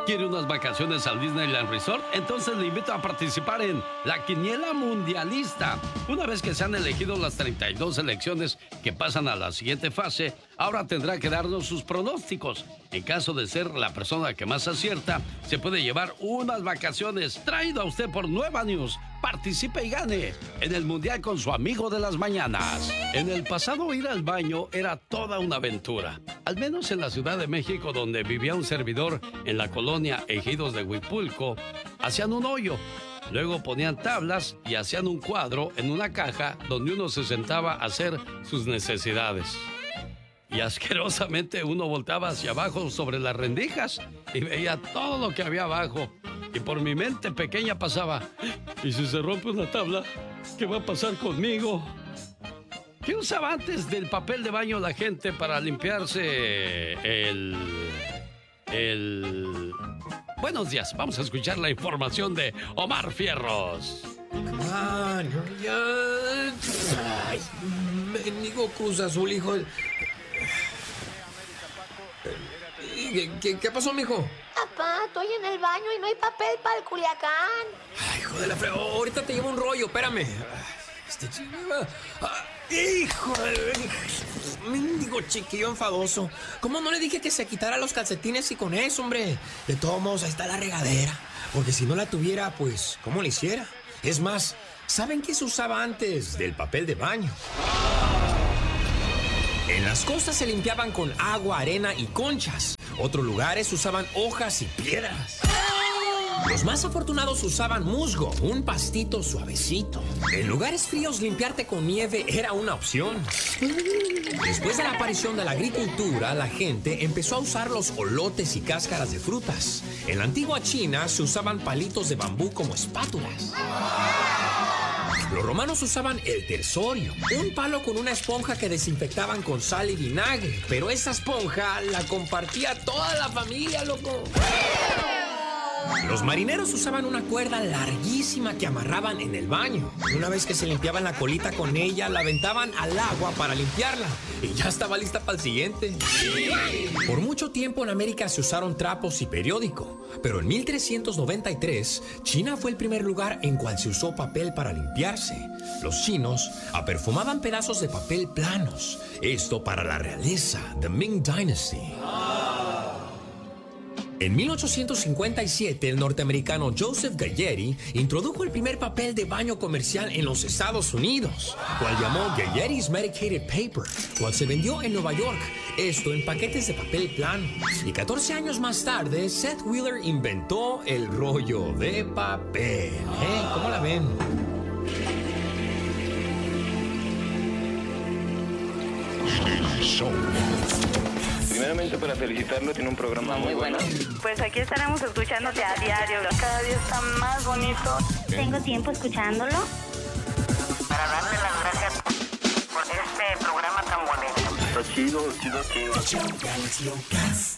¿Quiere unas vacaciones al Disneyland Resort? Entonces le invito a participar en la Quiniela Mundialista. Una vez que se han elegido las 32 selecciones que pasan a la siguiente fase, ahora tendrá que darnos sus pronósticos. En caso de ser la persona que más acierta, se puede llevar unas vacaciones traído a usted por Nueva News. Participe y gane en el Mundial con su amigo de las mañanas. En el pasado, ir al baño era toda una aventura. Al menos en la Ciudad de México, donde vivía un servidor en la colonia Ejidos de Huipulco, hacían un hoyo. Luego ponían tablas y hacían un cuadro en una caja donde uno se sentaba a hacer sus necesidades. Y asquerosamente uno volteaba hacia abajo sobre las rendijas y veía todo lo que había abajo. Y por mi mente pequeña pasaba, ¿y si se rompe una tabla? ¿Qué va a pasar conmigo? ¿Qué usaba antes del papel de baño la gente para limpiarse Buenos días, vamos a escuchar la información de Omar Fierros. Ay, mendigo Cruz Azul, hijo. ¿Qué pasó, mijo? Papá, estoy en el baño y no hay papel para el Culiacán. Ay, hijo de la fregada, ahorita te llevo un rollo, espérame. Hijo de... mendigo chiquillo enfadoso. ¿Cómo no le dije que se quitara los calcetines y con eso, hombre? De todos modos, ahí está la regadera. Porque si no la tuviera, pues, ¿cómo le hiciera? Es más, ¿saben qué se usaba antes del papel de baño? En las costas se limpiaban con agua, arena y conchas. Otros lugares usaban hojas y piedras. Los más afortunados usaban musgo, un pastito suavecito. En lugares fríos, limpiarte con nieve era una opción. Después de la aparición de la agricultura, la gente empezó a usar los olotes y cáscaras de frutas. En la antigua China se usaban palitos de bambú como espátulas. Los romanos usaban el tersorio, un palo con una esponja que desinfectaban con sal y vinagre. Pero esa esponja la compartía toda la familia, loco. Los marineros usaban una cuerda larguísima que amarraban en el baño. Una vez que se limpiaban la colita con ella, la aventaban al agua para limpiarla. Y ya estaba lista para el siguiente. Por mucho tiempo en América se usaron trapos y periódico. Pero en 1393, China fue el primer lugar en cual se usó papel para limpiarse. Los chinos aperfumaban pedazos de papel planos. Esto para la realeza, The Ming Dynasty. En 1857, el norteamericano Joseph Gayeri introdujo el primer papel de baño comercial en los Estados Unidos, cual llamó Gayeri's Medicated Paper, cual se vendió en Nueva York, esto en paquetes de papel plano. Y 14 años más tarde, Seth Wheeler inventó el rollo de papel. ¿Cómo la ven? Primeramente para felicitarlo, tiene un programa muy bueno. Pues aquí estaremos escuchándote a diario, cada día está más bonito. Tengo tiempo escuchándolo. Para darle las gracias por este programa tan bonito. Está chido.